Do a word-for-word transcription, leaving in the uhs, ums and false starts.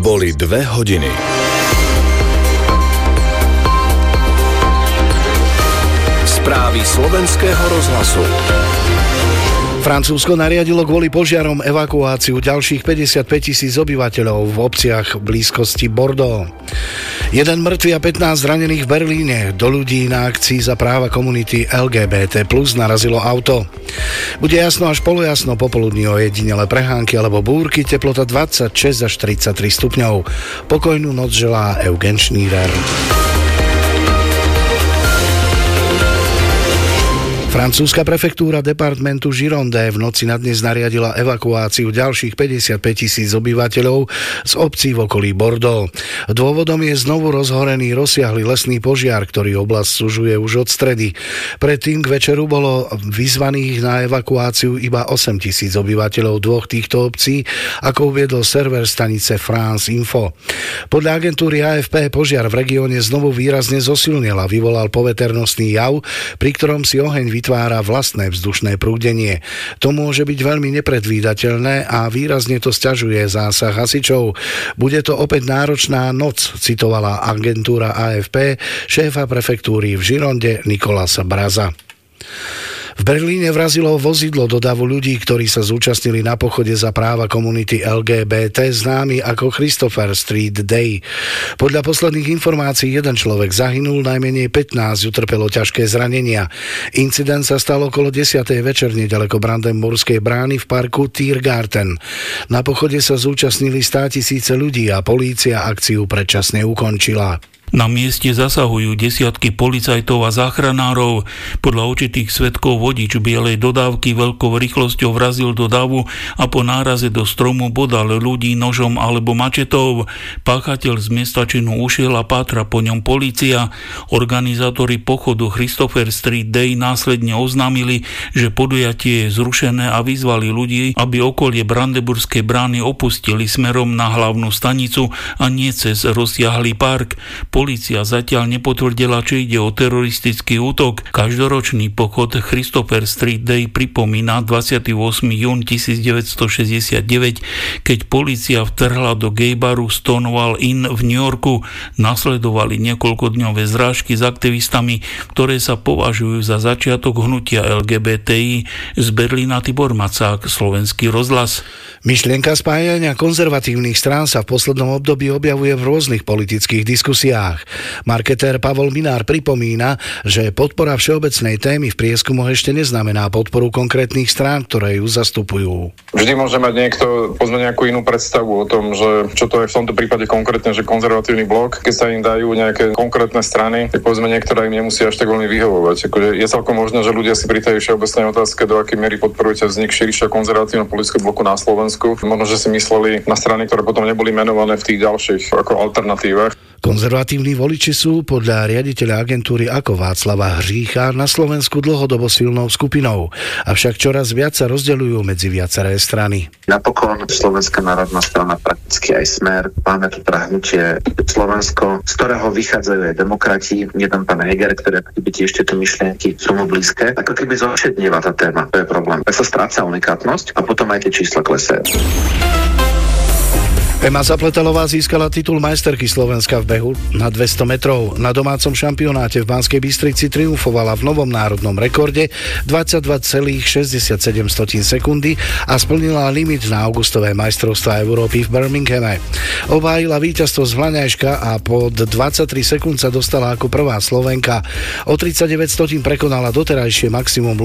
Boli dve hodiny. Správy slovenského rozhlasu. Francúzsko nariadilo kvôli požiarom evakuáciu ďalších päťdesiatpäť tisíc obyvateľov v obciach v blízkosti Bordeaux. Jeden mŕtvy a pätnásť zranených v Berlíne. Do ľudí na akcii za práva komunity el gé bé té plus narazilo auto. Bude jasno až polojasno, popoludní ojedinele prehánky alebo búrky, teplota dvadsaťšesť až tridsaťtri stupňov. Pokojnú noc želá Eugen Schneider. Francúzska prefektúra departmentu Gironde v noci na dnes nariadila evakuáciu ďalších päťdesiatpäť tisíc obyvateľov z obcí v okolí Bordeaux. Dôvodom je znovu rozhorený rozsiahly lesný požiar, ktorý oblasť sužuje už od stredy. Predtým k večeru bolo vyzvaných na evakuáciu iba osem tisíc obyvateľov dvoch týchto obcí, ako uviedol server stanice France Info. Podľa agentúry á ef pé požiar v regióne znovu výrazne zosilnil a vyvolal poveternostný jav, pri ktorom si oheň vytvára vlastné vzdušné prúdenie. To môže byť veľmi nepredvídateľné a výrazne to sťažuje zásah hasičov. Bude to opäť náročná noc, citovala agentúra á ef pé šéfa prefektúry v Gironde Nicolasa Braza. V Berlíne vrazilo vozidlo do davu ľudí, ktorí sa zúčastnili na pochode za práva komunity el gé bé té, známy ako Christopher Street Day. Podľa posledných informácií jeden človek zahynul, najmenej pätnásť utrpelo ťažké zranenia. Incident sa stal okolo desiatej večer neďaleko Brandenburskej brány v parku Tiergarten. Na pochode sa zúčastnili státisíce ľudí a polícia akciu predčasne ukončila. Na mieste zasahujú desiatky policajtov a záchranárov. Podľa očitých svedkov vodič bielej dodávky veľkou rýchlosťou vrazil do davu a po náraze do stromu bodal ľudí nožom alebo mačetou. Páchateľ z miesta činu ušiel a pátra po ňom polícia. Organizátori pochodu Christopher Street Day následne oznámili, že podujatie je zrušené a vyzvali ľudí, aby okolie Brandenburskej brány opustili smerom na hlavnú stanicu a nie cez rozsiahlý park. Polícia zatiaľ nepotvrdila, či ide o teroristický útok. Každoročný pochod Christopher Street Day pripomína dvadsiateho ôsmeho júna tisícdeväťstošesťdesiatdeväť, keď polícia vtrhla do gaybaru Stonewall Inn v New Yorku. Nasledovali niekoľkodňové zrážky s aktivistami, ktoré sa považujú za začiatok hnutia el gé bé té í. Z Berlína Tibor Macák, Slovenský rozhlas. Myšlienka spájania konzervatívnych strán sa v poslednom období objavuje v rôznych politických diskusiách. Marketér Pavol Minár pripomína, že podpora všeobecnej témy v prieskumoch ešte neznamená podporu konkrétnych strán, ktoré ju zastupujú. Vždy môže mať niekto povedzme nejakú inú predstavu o tom, že čo to je v tomto prípade konkrétne, že konzervatívny blok, keď sa im dajú nejaké konkrétne strany, tak povedzme niektoré im nemusí až tak veľmi vyhovovať. Akože je celkom možné, že ľudia si pri tej všeobecnej otázke, do akej miery podporujete vznik širšieho konzervatívneho politického bloku na Slovensku. Možno, že si mysleli na strany, ktoré potom neboli menované v tých ďalších ako alternatívach. Konzervatívni voliči sú podľa riaditeľa agentúry ako Václava Hřícha na Slovensku dlhodobo silnou skupinou, avšak čoraz viac sa rozdeľujú medzi viaceré strany. Napokon Slovenská národná strana, prakticky aj Smer, máme tu hnutie Slovensko, z ktorého vychádzajú aj demokrati, jeden pán Heger, ktoré by tiež tieto myšlienky sú mu blízke. Ako keby zošednieva tá téma, to je problém. Tak sa stráca unikátnosť a potom aj tie čísla klesajú. Ema Zapletalová získala titul majsterky Slovenska v behu na dvesto metrov. Na domácom šampionáte v Banskej Bystrici triumfovala v novom národnom rekorde dvadsaťdva celá šesťdesiatsedem sekundy a splnila limit na augustové majstrovstvá Európy v Birminghame. Obhájila víťazstvo z Hľaňajška a pod dvadsaťtri sekúnd sa dostala ako prvá Slovenka. O tridsaťdeväť stotín prekonala doterajšie maximum